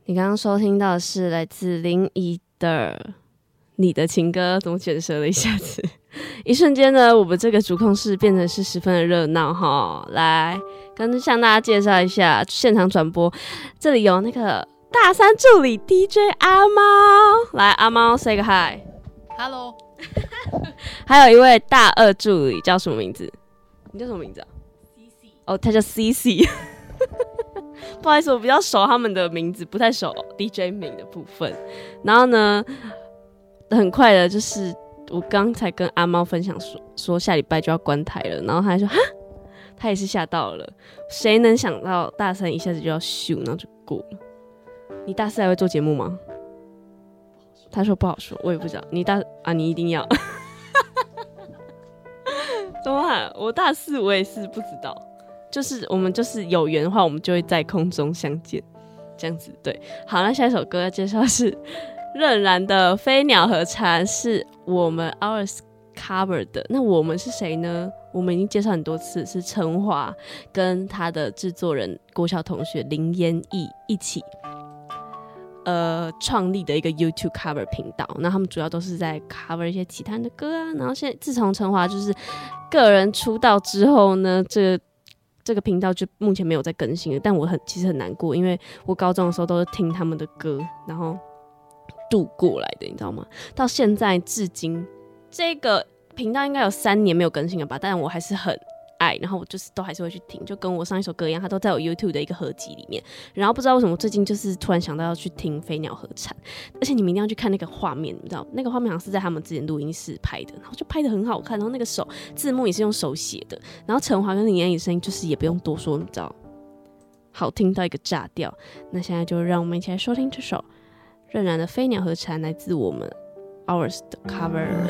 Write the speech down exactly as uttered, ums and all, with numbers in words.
你刚刚收听到的是来自林怡的《你的情歌》，怎么卷舌了一下子？一瞬间呢，我们这个主控室变成是十分的热闹哈。来，跟向大家介绍一下现场转播，这里有那个大三助理 D J 阿猫，来阿猫 say 个 hi，hello。还有一位大二助理叫什么名字？你叫什么名字啊 ？C C。哦，他叫 C C。不好意思，我比较熟他们的名字，不太熟 D J 名的部分。然后呢，很快的，就是我刚才跟阿猫分享说，说下礼拜就要关台了，然后他还说哈，他也是吓到了。谁能想到大三一下子就要咻，然后就过了？你大四还会做节目吗？他说不好说，我也不知道。你大啊，你一定要。怎么办？我大四我也是不知道。就是我们就是有缘的话，我们就会在空中相见，这样子对。好，那下一首歌要介绍是任然的《飞鸟和蝉》，是我们 Ours cover 的。那我们是谁呢？我们已经介绍很多次，是陈华跟他的制作人国小同学林彦义一起呃创立的一个 YouTube cover 频道。那他们主要都是在 cover 一些其他人的歌啊。然后现在自从陈华就是个人出道之后呢，这个这个频道就目前没有在更新了，但我很其实很难过，因为我高中的时候都是听他们的歌，然后度过来的，你知道吗？到现在至今，这个频道应该有三年没有更新了吧？但我还是很爱，然后我就是都还是会去听，就跟我上一首歌一样，它都在我 YouTube 的一个合集里面。然后不知道为什么最近就是突然想到要去听《飞鸟和蝉》，而且你们一定要去看那个画面，你知道那个画面好像是在他们之前录音室拍的，然后就拍得很好看，然后那个手字幕也是用手写的，然后陈华跟林彦义声音就是也不用多说，你知道，好听到一个炸掉。那现在就让我们一起来收听这首任然的《飞鸟和蝉》，来自我们 Ours 的 cover。